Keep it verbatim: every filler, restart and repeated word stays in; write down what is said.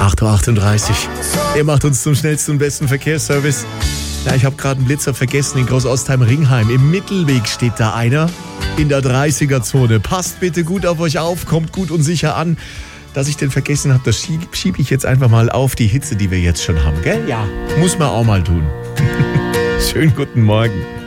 acht Uhr achtunddreißig. Ihr macht uns zum schnellsten und besten Verkehrsservice. Ja, ich habe gerade einen Blitzer vergessen in Großostheim-Ringheim. Im Mittelweg steht da einer in der dreißiger-Zone. Passt bitte gut auf euch auf, kommt gut und sicher an. Dass ich den vergessen habe, das schiebe schieb ich jetzt einfach mal auf die Hitze, die wir jetzt schon haben, gell? Ja, muss man auch mal tun. Schönen guten Morgen.